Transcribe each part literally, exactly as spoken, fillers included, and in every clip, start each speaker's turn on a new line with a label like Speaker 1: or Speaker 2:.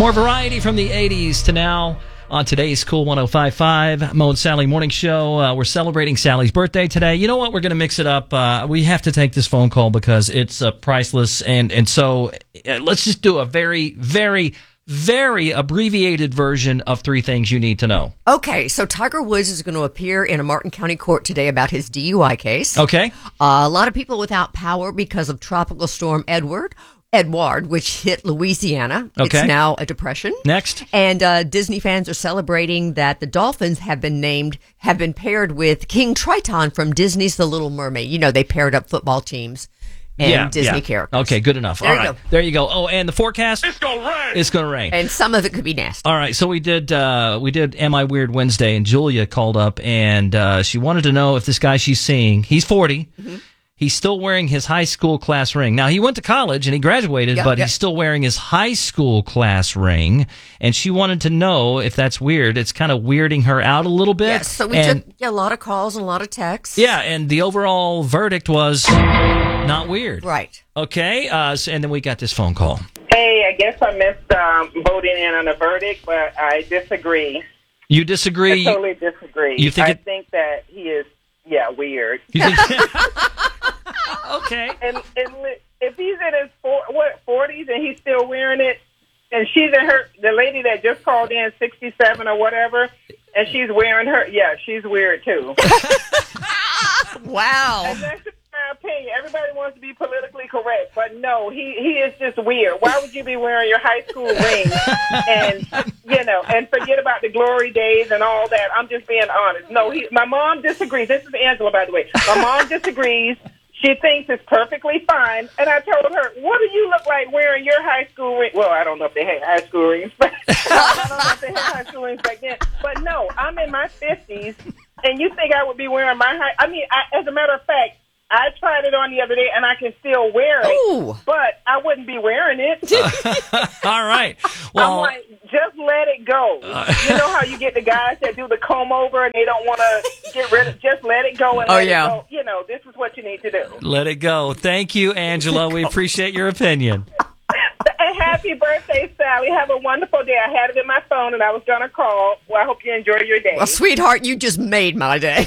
Speaker 1: More variety from the eighties to now on today's Cool one oh five point five Mo and Sally Morning Show. Uh, we're celebrating Sally's birthday today. You know what? We're going to mix it up. Uh, we have to take this phone call because it's uh, priceless. And, and so uh, let's just do a very, very, very abbreviated version of three things you need to know.
Speaker 2: Okay, so Tiger Woods is going to appear in a Martin County court today about his D U I case.
Speaker 1: Okay.
Speaker 2: Uh, a lot of people without power because of Tropical Storm Edward. Edward, which hit Louisiana.
Speaker 1: Okay.
Speaker 2: It's now a depression.
Speaker 1: Next.
Speaker 2: And uh, Disney fans are celebrating that the dolphins have been named, have been paired with King Triton from Disney's The Little Mermaid. You know, they paired up football teams and
Speaker 1: yeah,
Speaker 2: Disney
Speaker 1: yeah.
Speaker 2: characters.
Speaker 1: Okay, good enough.
Speaker 2: There
Speaker 1: All
Speaker 2: you
Speaker 1: right.
Speaker 2: go.
Speaker 1: There you go. Oh, and the forecast?
Speaker 3: It's gonna rain.
Speaker 1: It's going to rain.
Speaker 2: And some of it could be nasty.
Speaker 1: All right, so we did uh, we did Am I Weird Wednesday, and Julia called up, and uh, she wanted to know if this guy she's seeing, he's forty, mm-hmm. He's still wearing his high school class ring. Now, he went to college and he graduated,
Speaker 2: yep,
Speaker 1: but
Speaker 2: yep.
Speaker 1: he's still wearing his high school class ring, and she wanted to know if that's weird. It's kind of weirding her out a little bit.
Speaker 2: Yes, so we
Speaker 1: and,
Speaker 2: took yeah, a lot of calls and a lot of texts.
Speaker 1: Yeah, and the overall verdict was not weird.
Speaker 2: Right.
Speaker 1: Okay, uh, so, and then we got this phone call.
Speaker 4: Hey, I guess I missed um, voting in on the verdict, but I disagree.
Speaker 1: You disagree?
Speaker 4: I totally disagree.
Speaker 1: You think
Speaker 4: I
Speaker 1: it-
Speaker 4: think that he is, yeah, weird.
Speaker 1: You think? Okay.
Speaker 4: And, and li- if he's in his four, what forties and he's still wearing it, and she's in her, the lady that just called in, sixty-seven or whatever, and she's wearing her, yeah, she's weird too.
Speaker 2: Wow.
Speaker 4: And that's just my opinion. Everybody wants to be politically correct, but no, he, he is just weird. Why would you be wearing your high school ring and, you know, and forget about the glory days and all that? I'm just being honest. No, he, my mom disagrees. This is Angela, by the way. My mom disagrees. She thinks it's perfectly fine. And I told her, what do you look like wearing your high school ring? Well, I don't know if they had high school rings, but I don't know if they had high school rings back then. But no, I'm in my fifties, and you think I would be wearing my high... I mean, I, as a matter of fact, I tried it on the other day, and I can still wear it,
Speaker 2: Ooh.
Speaker 4: but I wouldn't be wearing it.
Speaker 1: All right.
Speaker 4: I'm
Speaker 1: Well,
Speaker 4: like, just let it go.
Speaker 1: Uh,
Speaker 4: you know how you get the guys that do the comb over, and they don't want to get rid of... Just let it go and
Speaker 2: Oh,
Speaker 4: let
Speaker 2: yeah.
Speaker 4: it go. You know, this is what you need to do.
Speaker 1: let it go. Thank you, Angela. We appreciate your opinion.
Speaker 4: And happy birthday, Sally. Have a wonderful day. I had it in my phone, and I was going to call. Well, I hope you enjoy your day.
Speaker 2: Well, sweetheart, you just made my day.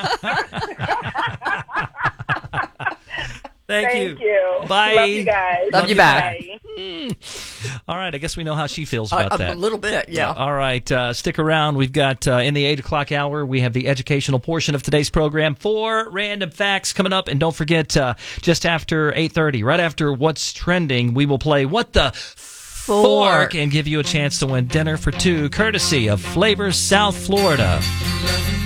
Speaker 1: Thank,
Speaker 4: Thank you.
Speaker 1: Bye.
Speaker 4: Love you guys.
Speaker 2: Love you back.
Speaker 4: Bye.
Speaker 1: All right. I guess we know how she feels
Speaker 2: Uh,
Speaker 1: about
Speaker 2: a,
Speaker 1: that.
Speaker 2: a little bit, yeah.
Speaker 1: All right. Uh, stick around. We've got uh, in the eight o'clock hour, we have the educational portion of today's program. Four random facts coming up. And don't forget, uh, just after eight thirty, right after What's Trending, we will play What the Fork and give you a chance to win dinner for two, courtesy of Flavors South Florida.